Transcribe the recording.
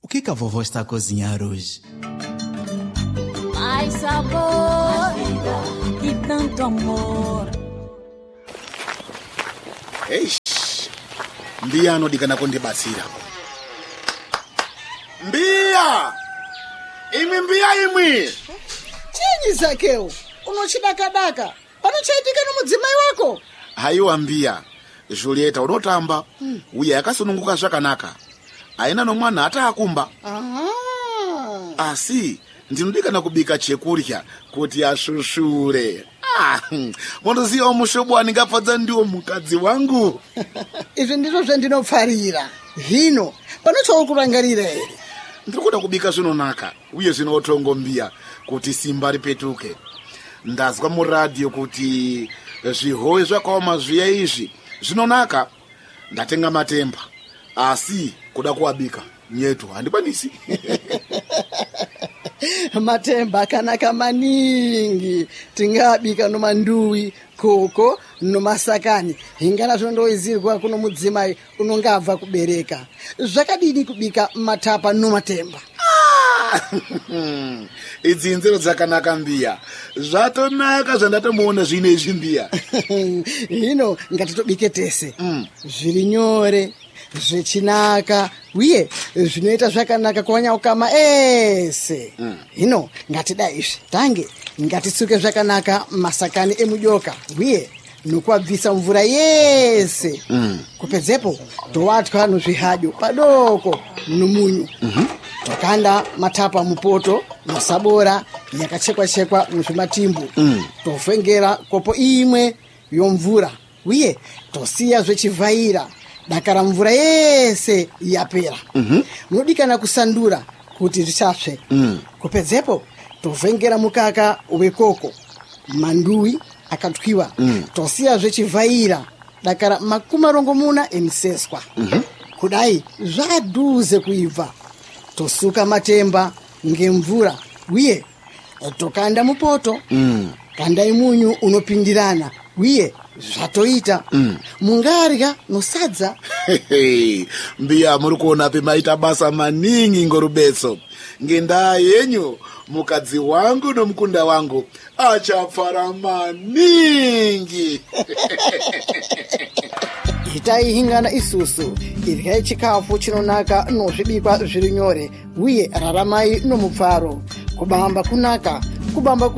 que a vovó está a cozinhar hoje? Mais sabor e tanto amor. Eish, Mbia anodikana kundibatsira. Mbia! Imi Mbia imwi! Chinyi Zakeu, unochidakadaka. Panochaitika nomudzimai wako? Haiwa Mbia, Julieta unotamba, uye akasununguka zvakanaka. Aina nomwana hata akumba. Asi, ndinodikana kubika chekurya kuti ashushure. Monoziva umushobo waningafadza ndiwo mukadzi wangu. Izvi ndizvo zvandinopfarira. Hino, panochaukurangarira here? Ndikuda kubika zvinonaka, uye zvinotongo Mbia, kuti simba ripetuke. Ndazwa muradio kuti zvihowe zvakaoma zviya izvi zvinonaka. Ndatenga matemba, asi kuda kuabika nyetu handikwanisi. Matemba akanaka maningi. Tingabika nomanduwi, koko, nomasakani. Hingana zvondoizirwa kuno mudzimai unonga abva kubereka. Zvakadini kubika matapa nomatemba? Idzi nzero dzakanaka Mbia. Zvatonaka zvandatomuona zvine izvi Mbia. Hino ngatitobike tese. Zviri nyore, zvichinaka, uye zvinoita zvakanaka kuwanya ukama ese. Hino ngatida izvi. Tange ngatitsuke zvakanaka masakani emudoka, uye nokuabvisa mvura yese. Kupedzepo towatwa nozvihadyo padoko nomunyu. Tokanda matapa mupoto masabora yakachekwa-chekwa muzvimatimbu. Tofengera kopo imwe yomvura, uye tosiya zvechivhaira dakara mvura yese yapera. Munodikana kusandura kuti zvisapsve. Kupedzepo tovhengera mukaka wekoko, manduwi akatwiwa. Tosiya zvechivhaira dakara 40 emiseswa. Kudai zvadhuze kuibva. Tosuka matemba ngemvura, uye tokanda mupoto. Kandai munyu unopindirana, uye zvatoita. Mungarya nosadza. Mbia muri kuona pemaita basa maningi ngorubetso. Ngendaa yenyu mukadzi wangu nomukunda wangu achapfara maningi. Itai hingana isusu, iryai chikafu chinonaka nozvibikwa zviri nyore, uye raramai nomupfaro. Kubamba kunaka, kubamba